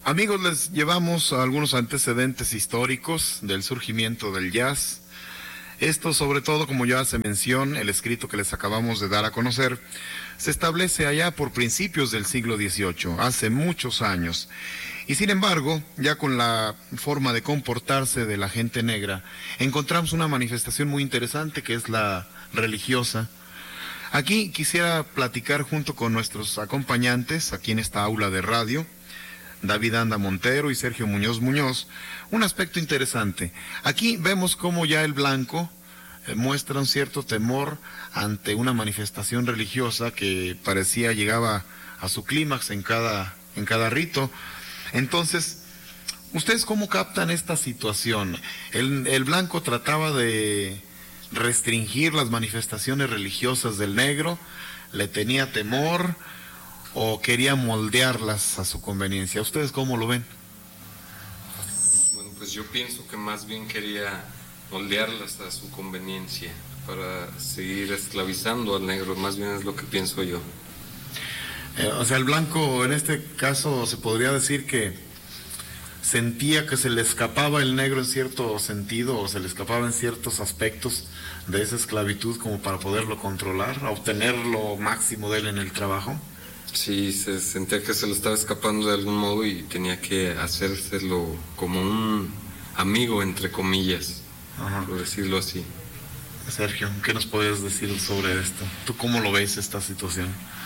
Amigos, les llevamos algunos antecedentes históricos del surgimiento del jazz. Esto, sobre todo, como ya se mencionó, el escrito que les acabamos de dar a conocer, se establece allá por principios del siglo XVIII, hace muchos años. Y sin embargo, ya con la forma de comportarse de la gente negra, encontramos una manifestación muy interesante que es la religiosa. Aquí quisiera platicar junto con nuestros acompañantes, aquí en esta aula de radio, David Anda Montero y Sergio Muñoz Muñoz, un aspecto interesante. Aquí vemos cómo ya el blanco muestra un cierto temor ante una manifestación religiosa que parecía llegaba a su clímax en cada rito. Entonces, ¿ustedes cómo captan esta situación? El blanco trataba de restringir las manifestaciones religiosas del negro, le tenía temor o quería moldearlas a su conveniencia. ¿Ustedes cómo lo ven? Bueno, pues yo pienso que más bien quería moldearlas a su conveniencia para seguir esclavizando al negro, más bien es lo que pienso yo. O sea, el blanco en este caso se podría decir que sentía que se le escapaba el negro en cierto sentido, o se le escapaba en ciertos aspectos de esa esclavitud como para poderlo controlar, obtener lo máximo de él en el trabajo. Sí, se sentía que se le estaba escapando de algún modo y tenía que hacérselo como un amigo, entre comillas, por decirlo así. Sergio, ¿qué nos puedes decir sobre esto? ¿Tú cómo lo ves esta situación?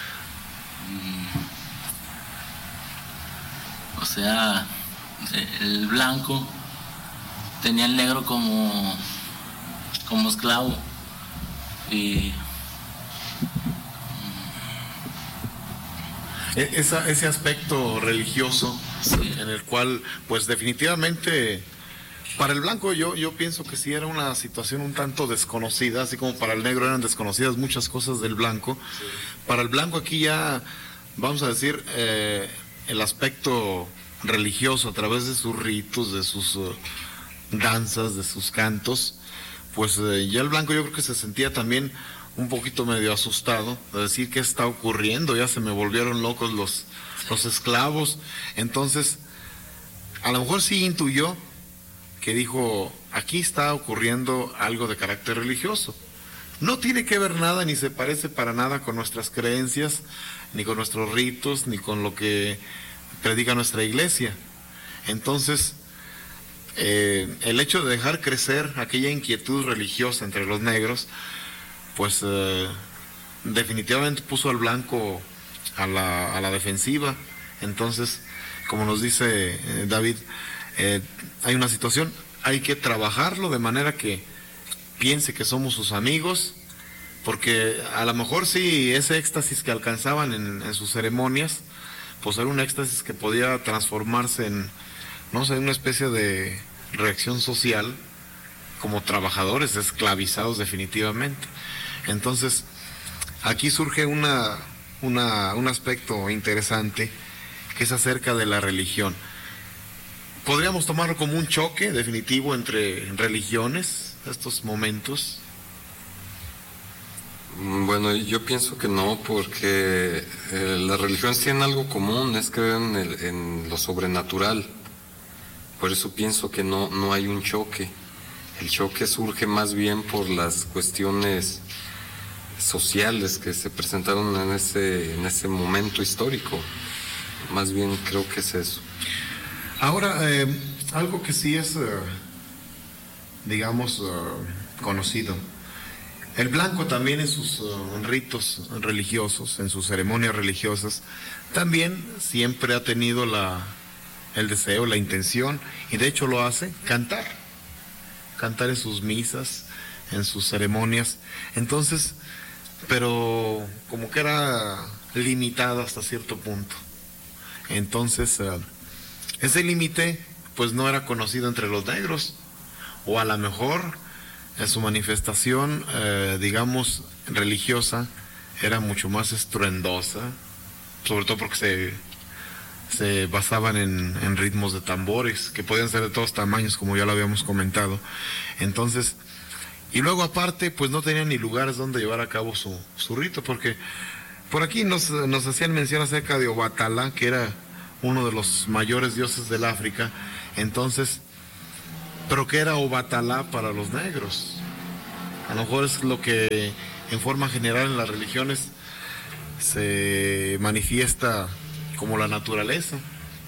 O sea, el blanco tenía al negro como esclavo y ese aspecto religioso, sí, en el cual pues definitivamente para el blanco yo pienso que sí era una situación un tanto desconocida, así como para el negro eran desconocidas muchas cosas del blanco. Sí. Para el blanco aquí ya, vamos a decir, el aspecto religioso a través de sus ritos, de sus danzas, de sus cantos, pues ya el blanco yo creo que se sentía también un poquito medio asustado, de decir qué está ocurriendo, ya se me volvieron locos los esclavos. Entonces, a lo mejor sí intuyó que dijo, aquí está ocurriendo algo de carácter religioso. No tiene que ver nada, ni se parece para nada con nuestras creencias, ni con nuestros ritos, ni con lo que predica nuestra iglesia. Entonces, el hecho de dejar crecer aquella inquietud religiosa entre los negros, pues definitivamente puso al blanco a la defensiva. Entonces, como nos dice David, hay una situación, hay que trabajarlo de manera que piense que somos sus amigos, porque a lo mejor sí, ese éxtasis que alcanzaban en sus ceremonias, pues era un éxtasis que podía transformarse en, no sé, una especie de reacción social, como trabajadores esclavizados definitivamente. Entonces, aquí surge un aspecto interesante que es acerca de la religión. ¿Podríamos tomarlo como un choque definitivo entre religiones, estos momentos? Bueno, yo pienso que no, porque las religiones tienen algo común, es creer en lo sobrenatural. Por eso pienso que no hay un choque. El choque surge más bien por las cuestiones sociales que se presentaron en ese momento histórico. Más bien creo que es eso. Ahora, algo que sí es, digamos, conocido. El blanco también en sus ritos religiosos, en sus ceremonias religiosas, también siempre ha tenido el deseo, la intención, y de hecho lo hace, cantar en sus misas, en sus ceremonias. Entonces, pero como que era limitado hasta cierto punto. Entonces, ese límite pues no era conocido entre los negros, o a lo mejor su manifestación, digamos, religiosa era mucho más estruendosa, sobre todo porque se basaban en ritmos de tambores, que podían ser de todos tamaños, como ya lo habíamos comentado. Entonces, y luego aparte, pues no tenían ni lugares donde llevar a cabo su rito, porque por aquí nos hacían mención acerca de Obatalá, que era uno de los mayores dioses del África. Entonces, ¿pero qué era Obatalá para los negros? A lo mejor es lo que en forma general en las religiones se manifiesta como la naturaleza.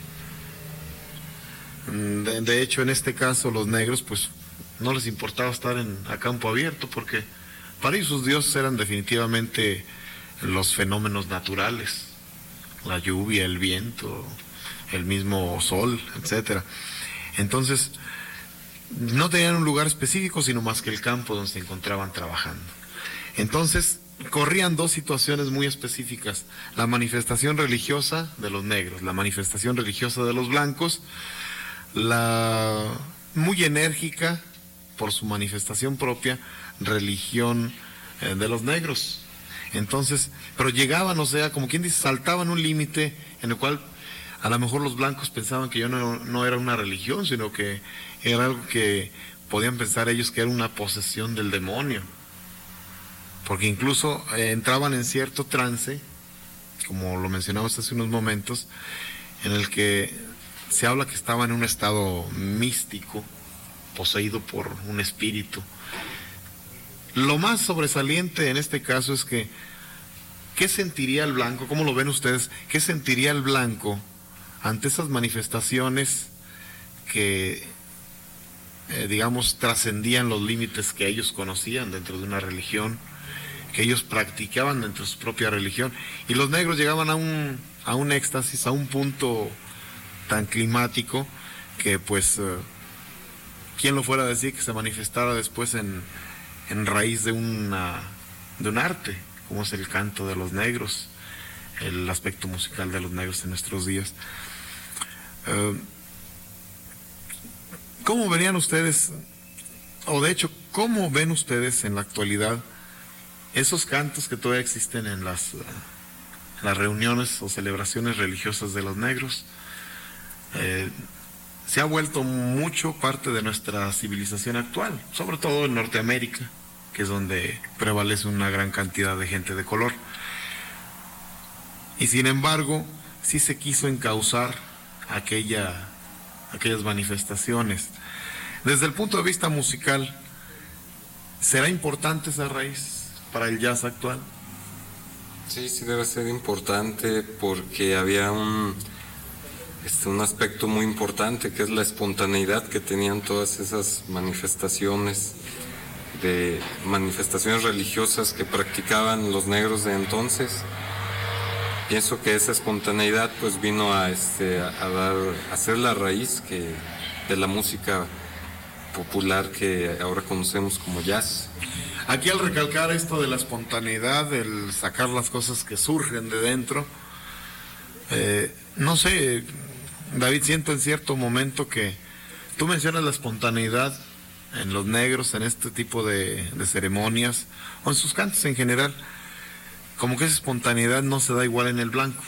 De hecho, en este caso, los negros, pues, no les importaba estar a campo abierto, porque para ellos sus dioses eran definitivamente los fenómenos naturales, la lluvia, el viento, el mismo sol, etcétera. Entonces, no tenían un lugar específico, sino más que el campo donde se encontraban trabajando. Entonces, corrían dos situaciones muy específicas: la manifestación religiosa de los negros, la manifestación religiosa de los blancos, la muy enérgica, por su manifestación propia, religión de los negros. Entonces, pero llegaban, o sea, como quien dice, saltaban un límite en el cual a lo mejor los blancos pensaban que yo no era una religión, sino que era algo que podían pensar ellos que era una posesión del demonio, porque incluso entraban en cierto trance, como lo mencionamos hace unos momentos, en el que se habla que estaban en un estado místico, poseído por un espíritu. Lo más sobresaliente en este caso es que, ¿qué sentiría el blanco? ¿Cómo lo ven ustedes? ¿Qué sentiría el blanco ante esas manifestaciones que, digamos, trascendían los límites que ellos conocían dentro de una religión, que ellos practicaban dentro de su propia religión? Y los negros llegaban a un éxtasis, a un punto tan climático que, pues, ¿quién lo fuera a decir que se manifestara después en raíz de un arte, como es el canto de los negros, el aspecto musical de los negros en nuestros días? ¿Cómo verían ustedes, o de hecho, cómo ven ustedes en la actualidad esos cantos que todavía existen en las reuniones o celebraciones religiosas de los negros? Se ha vuelto mucho parte de nuestra civilización actual, sobre todo en Norteamérica, que es donde prevalece una gran cantidad de gente de color. Y sin embargo, sí se quiso encauzar aquellas manifestaciones. Desde el punto de vista musical, ¿será importante esa raíz para el jazz actual? Sí, sí debe ser importante, porque había un aspecto muy importante, que es la espontaneidad que tenían todas esas manifestaciones religiosas que practicaban los negros de entonces. Pienso que esa espontaneidad pues vino a ser la raíz de la música popular que ahora conocemos como jazz. Aquí, al recalcar esto de la espontaneidad, el sacar las cosas que surgen de dentro, no sé, David, siento en cierto momento que tú mencionas la espontaneidad en los negros, en este tipo de ceremonias, o en sus cantos en general, como que esa espontaneidad no se da igual en el blanco.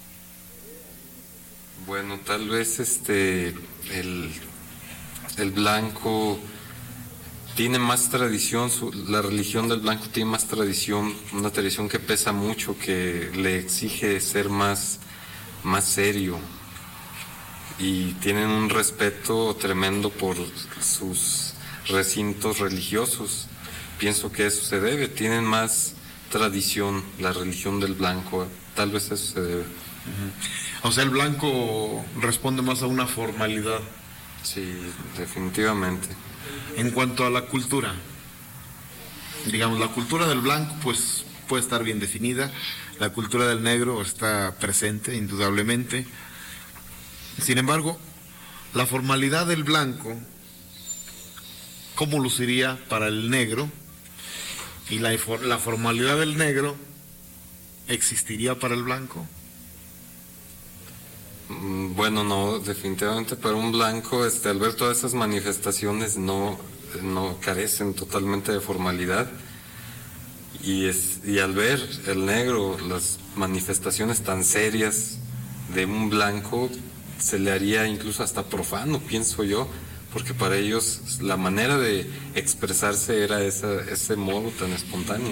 Bueno, tal vez el blanco tiene más tradición, la religión del blanco tiene más tradición, una tradición que pesa mucho, que le exige ser más serio, y tienen un respeto tremendo por sus recintos religiosos. Pienso que eso se debe, tienen más tradición la religión del blanco, tal vez eso se debe. O sea, el blanco responde más a una formalidad. Sí, definitivamente. En cuanto a la cultura, digamos, la cultura del blanco pues puede estar bien definida, la cultura del negro está presente indudablemente. Sin embargo, la formalidad del blanco, ¿cómo luciría para el negro? Y la formalidad del negro, ¿existiría para el blanco? Bueno, no, definitivamente para un blanco, al ver todas esas manifestaciones no carecen totalmente de formalidad, y al ver el negro las manifestaciones tan serias de un blanco, se le haría incluso hasta profano, pienso yo, porque para ellos la manera de expresarse era ese modo tan espontáneo.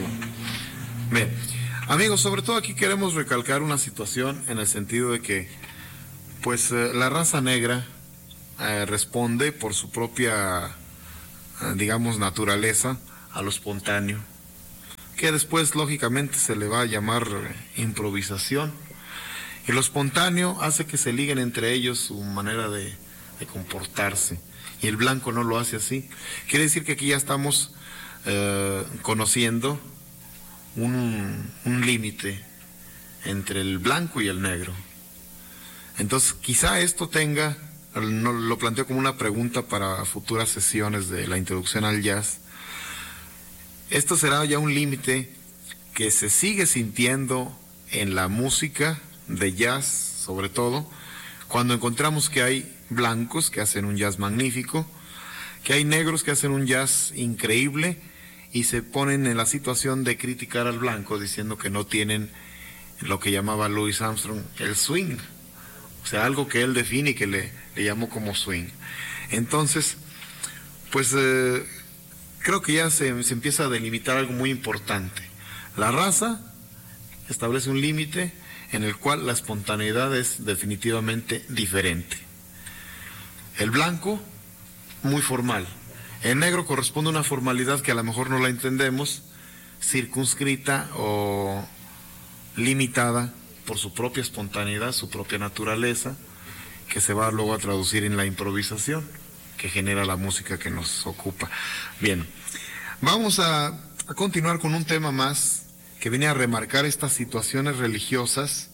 Bien, amigos, sobre todo aquí queremos recalcar una situación en el sentido de que Pues la raza negra responde por su propia, digamos, naturaleza a lo espontáneo, que después lógicamente se le va a llamar improvisación. Y lo espontáneo hace que se liguen entre ellos su manera de comportarse. Y el blanco no lo hace así. Quiere decir que aquí ya estamos conociendo un límite entre el blanco y el negro. Entonces, quizá esto tenga, lo planteo como una pregunta para futuras sesiones de la introducción al jazz. Esto será ya un límite que se sigue sintiendo en la música de jazz, sobre todo, cuando encontramos que hay blancos que hacen un jazz magnífico, que hay negros que hacen un jazz increíble y se ponen en la situación de criticar al blanco diciendo que no tienen lo que llamaba Louis Armstrong el swing, o sea, algo que él define y que le llamó como swing. Entonces, pues creo que ya se empieza a delimitar algo muy importante. La raza establece un límite en el cual la espontaneidad es definitivamente diferente. El blanco, muy formal. El negro corresponde a una formalidad que a lo mejor no la entendemos, circunscrita o limitada por su propia espontaneidad, su propia naturaleza, que se va luego a traducir en la improvisación que genera la música que nos ocupa. Bien, vamos a continuar con un tema más que viene a remarcar estas situaciones religiosas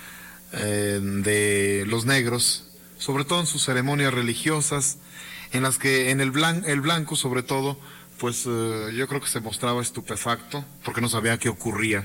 de los negros, sobre todo en sus ceremonias religiosas, en las que en el blanco sobre todo, pues yo creo que se mostraba estupefacto porque no sabía qué ocurría.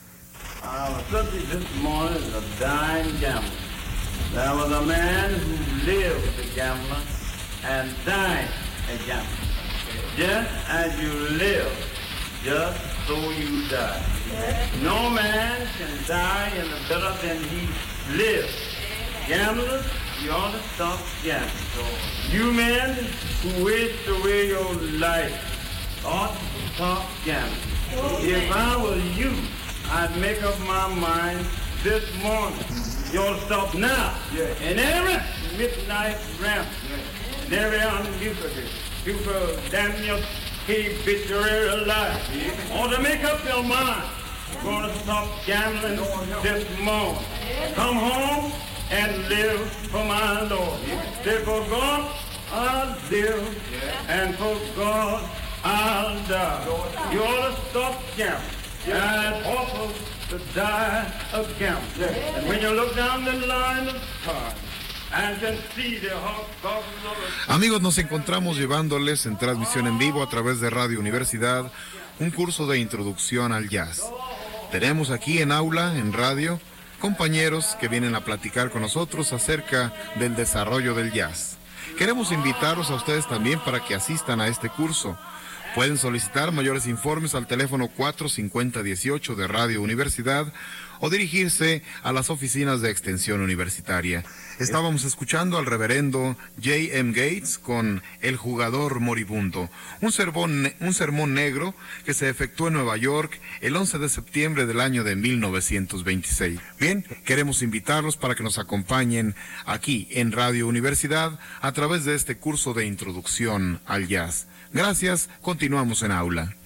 This morning is a dying gambler. There was a man who lived a gambler and died a gambler. Just as you live, just so you die. No man can die any better than he lives. Gamblers, you ought to stop gambling. You men who waste away your life ought to stop gambling. If I was you, I'd make up my mind this morning. You ought to stop now. And every midnight ramp, and every unbelievable damn your habituary life. Ought to make up your mind. You're going to stop gambling this morning. Come home and live for my Lord. Say, for God I'll live, and for God I'll die. You ought to stop gambling. And awful to die of gambling. And when you look down the line of cars and can see the hot coffins of the... Amigos, nos encontramos llevándoles en transmisión en vivo a través de Radio Universidad un curso de introducción al jazz. Tenemos aquí en aula, en radio, compañeros que vienen a platicar con nosotros acerca del desarrollo del jazz. Queremos invitarlos a ustedes también para que asistan a este curso. Pueden solicitar mayores informes al teléfono 450-18 de Radio Universidad o dirigirse a las oficinas de Extensión Universitaria. Estábamos escuchando al reverendo J.M. Gates con El Jugador Moribundo, un sermón negro que se efectuó en Nueva York el 11 de septiembre del año de 1926. Bien, queremos invitarlos para que nos acompañen aquí en Radio Universidad a través de este curso de introducción al jazz. Gracias, continuamos en aula.